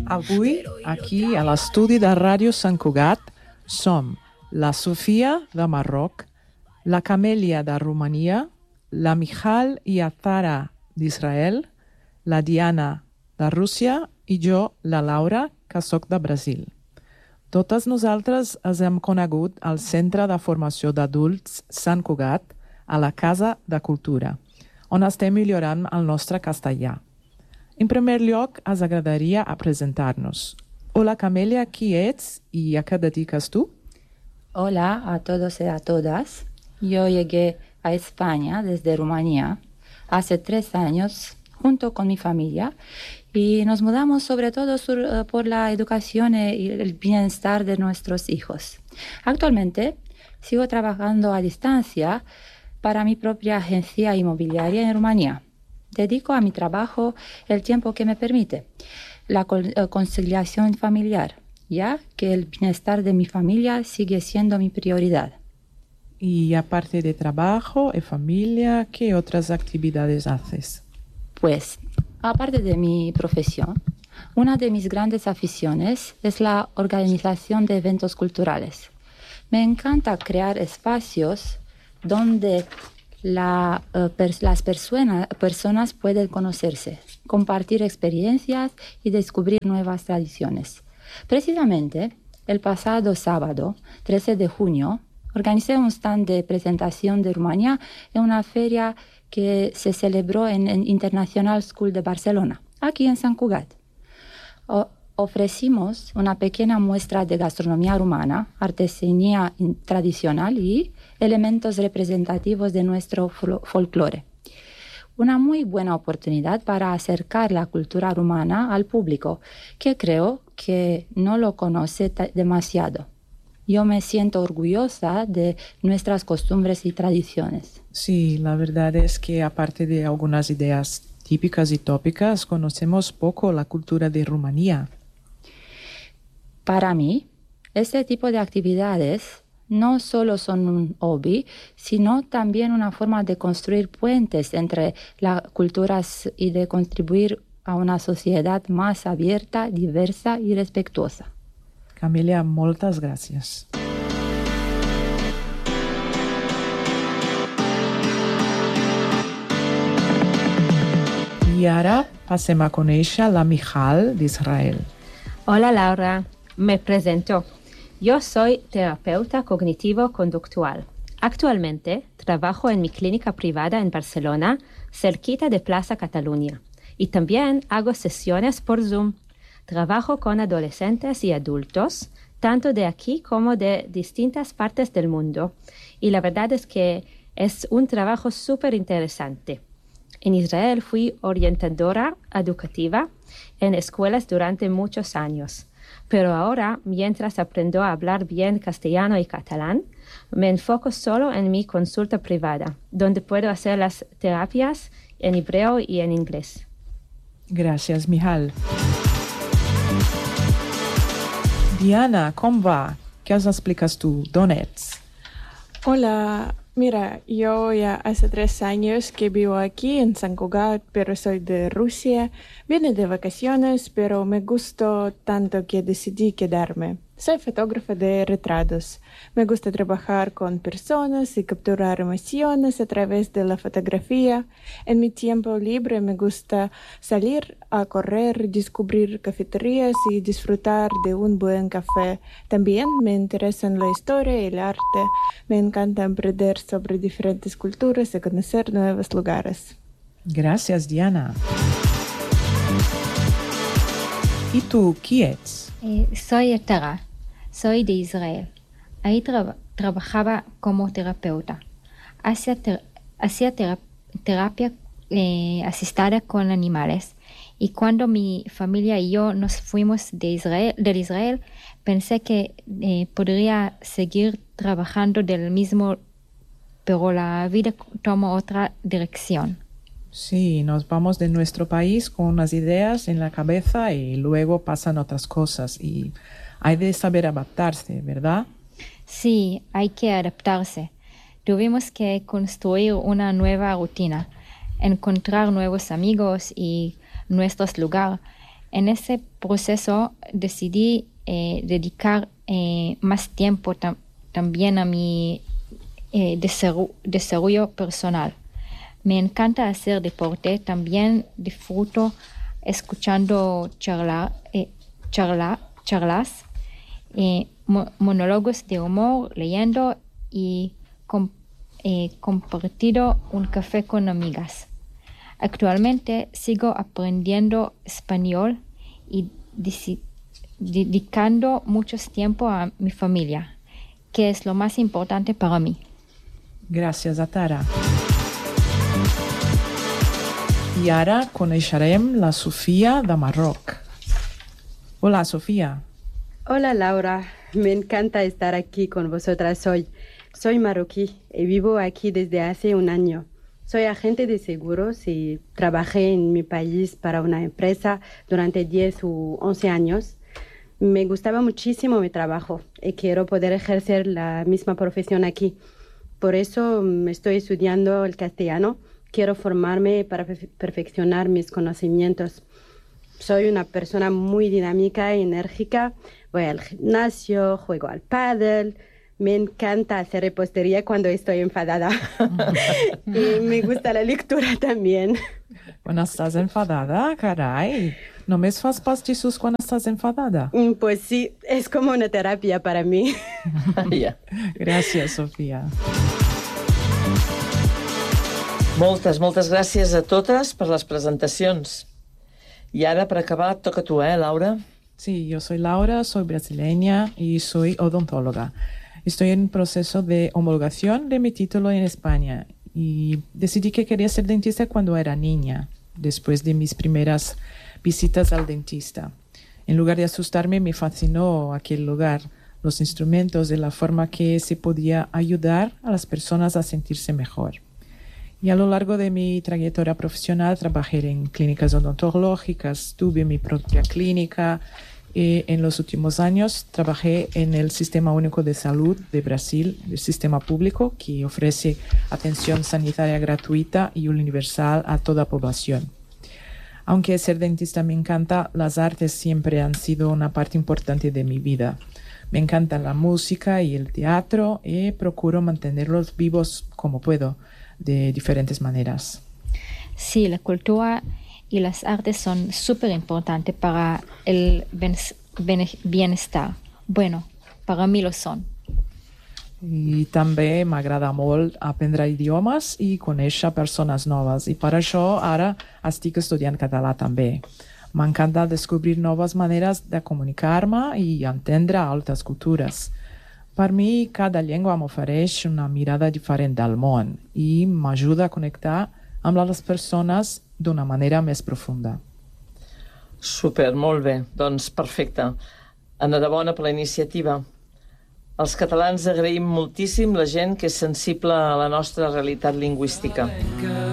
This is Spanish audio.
Avui, aquí a l'estudi de Ràdio Sant Cugat, som la Sofia de Marroc, la Camèlia de Romania, la Michal i Azara d'Israel, la Diana de Rússia i jo, la Laura, que sóc de Brasil. Totes nosaltres ens hem conegut al Centre de Formació d'Adults Sant Cugat, a la Casa de Cultura, on estem millorant el nostre castellà. En primer lloc, ens agradaria presentar-nos. Hola, Camèlia, qui ets i a què et dediques tu? Hola a todos y a todas. Yo llegué a España desde Rumanía hace 3 años junto con mi familia y nos mudamos sobre todo por la educación y el bienestar de nuestros hijos. Actualmente sigo trabajando a distancia para mi propia agencia inmobiliaria en Rumanía. Dedico a mi trabajo el tiempo que me permite, la conciliación familiar, ya que el bienestar de mi familia sigue siendo mi prioridad. Y aparte de trabajo y familia, ¿qué otras actividades haces? Pues, aparte de mi profesión, una de mis grandes aficiones es la organización de eventos culturales. Me encanta crear espacios donde las personas pueden conocerse, compartir experiencias y descubrir nuevas tradiciones. Precisamente, el pasado sábado, 13 de junio, organicé un stand de presentación de Rumanía en una feria que se celebró en el International School de Barcelona, aquí en Sant Cugat. Ofrecimos una pequeña muestra de gastronomía rumana, artesanía tradicional y elementos representativos de nuestro folclore. Una muy buena oportunidad para acercar la cultura rumana al público, que creo que no lo conoce demasiado. Yo me siento orgullosa de nuestras costumbres y tradiciones. Sí, la verdad es que aparte de algunas ideas típicas y tópicas, conocemos poco la cultura de Rumanía. Para mí, este tipo de actividades no solo son un hobby, sino también una forma de construir puentes entre las culturas y de contribuir a una sociedad más abierta, diversa y respetuosa. Camèlia, moltes gràcies. I ara passem a conèixer la Michal d'Israel. Hola Laura, me presento. Yo soy terapeuta cognitivo-conductual. Actualmente trabajo en mi clínica privada en Barcelona, cerquita de Plaza Cataluña, y también hago sesiones por Zoom. Trabajo con adolescentes y adultos, tanto de aquí como de distintas partes del mundo, y la verdad es que es un trabajo súper interesante. En Israel fui orientadora educativa en escuelas durante muchos años. Pero ahora, mientras aprendo a hablar bien castellano y catalán, me enfoco solo en mi consulta privada, donde puedo hacer las terapias en hebreo y en inglés. Gràcies, Michal. Diana, com va? Què ens expliques tu? D'on ets? Hola, mira, yo ya hace 3 años que vivo aquí en San Cugat, pero soy de Rusia. Vine de vacaciones, pero me gustó tanto que decidí quedarme. Soy fotógrafa de retratos. Me gusta trabajar con personas y capturar emociones a través de la fotografía. En mi tiempo libre me gusta salir a correr, descubrir cafeterías y disfrutar de un buen café. También me interesan la historia y el arte. Me encanta aprender sobre diferentes culturas y conocer nuevos lugares. Gràcies, Diana. I tu, qui ets? Soy Etara, soy de Israel. Ahí trabajaba como terapeuta. Hacía terapia asistida con animales. Y cuando mi familia y yo nos fuimos de Israel, pensé que podría seguir trabajando del mismo, pero la vida tomó otra dirección. Sí, nos vamos de nuestro país con unas ideas en la cabeza y luego pasan otras cosas y hay de saber adaptarse, ¿verdad? Sí, hay que adaptarse. Tuvimos que construir una nueva rutina, encontrar nuevos amigos y nuestros lugares. En ese proceso decidí dedicar más tiempo también a mi desarrollo personal. Me encanta hacer deporte, también disfruto escuchando charlas, monólogos de humor, leyendo y compartido un café con amigas. Actualmente sigo aprendiendo español y dedicando mucho tiempo a mi familia, que es lo más importante para mí. Gràcies, Atara. I ara coneixerem la Sofia de Marroc. Hola, Sofía. Hola, Laura. Me encanta estar aquí con vosotras hoy. Soy marroquí y vivo aquí desde hace un año. Soy agente de seguros y trabajé en mi país para una empresa durante 10 u 11 años. Me gustaba muchísimo mi trabajo y quiero poder ejercer la misma profesión aquí. Por eso estoy estudiando el castellano. Quiero formarme para perfeccionar mis conocimientos. Soy una persona muy dinámica y enérgica. Voy al gimnasio, juego al pádel. Me encanta hacer repostería cuando estoy enfadada. Y me gusta la lectura también. Quan estàs enfadada, carai, només fas pastissos quan estàs enfadada? Pues sí, es como una terapia para mí. Gràcies, Sofia. Moltes gràcies a totes per les presentacions. I ara, per acabar, et toca a tu, Laura? Sí, yo soy Laura, soy brasileña y soy odontóloga. Estoy en proceso de homologación de mi título en España y decidí que quería ser dentista cuando era niña, después de mis primeras visitas al dentista. En lugar de asustarme, me fascinó aquel lugar, los instrumentos, de la forma que se podía ayudar a las personas a sentirse mejor. Y a lo largo de mi trayectoria profesional trabajé en clínicas odontológicas, tuve mi propia clínica y en los últimos años trabajé en el Sistema Único de Salud de Brasil, el sistema público que ofrece atención sanitaria gratuita y universal a toda población. Aunque ser dentista me encanta, las artes siempre han sido una parte importante de mi vida. Me encanta la música y el teatro y procuro mantenerlos vivos como puedo, de diferentes maneras. Sí, la cultura y las artes son súper importantes para el bienestar. Bueno, para mí lo son. I també m'agrada molt aprendre idiomes i conèixer persones noves. I per això ara estic estudiant català també. M'encanta descobrir noves maneres de comunicar-me i entendre altres cultures. Per mi, cada llengua m'ofereix una mirada diferent del món i m'ajuda a connectar amb les persones d'una manera més profunda. Super, molt bé. Doncs perfecte. Enhorabona per la iniciativa. Els catalans agraïm moltíssim la gent que és sensible a la nostra realitat lingüística.